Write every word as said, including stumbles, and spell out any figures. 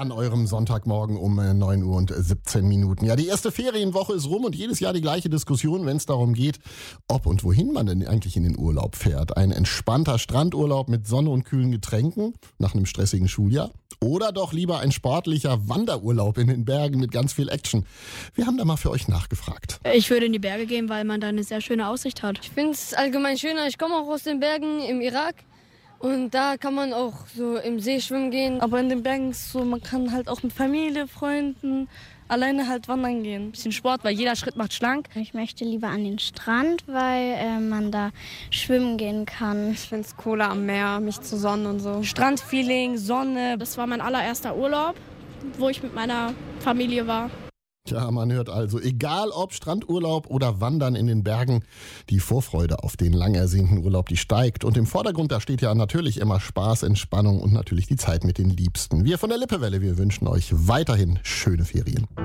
an eurem Sonntagmorgen um neun Uhr und siebzehn Minuten. Ja, die erste Ferienwoche ist rum und jedes Jahr die gleiche Diskussion, wenn es darum geht, ob und wohin man denn eigentlich in den Urlaub fährt. Ein entspannter Strandurlaub mit Sonne und kühlen Getränken nach einem stressigen Schuljahr oder doch lieber ein sportlicher Wanderurlaub in den Bergen mit ganz viel Action. Wir haben da mal für euch nachgefragt. Ich würde in die Berge gehen, weil man da eine sehr schöne Aussicht hat. Ich finde es allgemein schöner. Ich komme auch aus den Bergen im Irak. Und da kann man auch so im See schwimmen gehen. Aber in den Bergen ist es so, man kann halt auch mit Familie, Freunden, alleine halt wandern gehen. Ein bisschen Sport, weil jeder Schritt macht schlank. Ich möchte lieber an den Strand, weil äh, man da schwimmen gehen kann. Ich finde es cooler am Meer, mich zu sonnen und so. Strandfeeling, Sonne. Das war mein allererster Urlaub, wo ich mit meiner Familie war. Ja, man hört also, egal ob Strandurlaub oder Wandern in den Bergen, die Vorfreude auf den lang ersehnten Urlaub, die steigt. Und im Vordergrund, da steht ja natürlich immer Spaß, Entspannung und natürlich die Zeit mit den Liebsten. Wir von der Lippewelle, wir wünschen euch weiterhin schöne Ferien.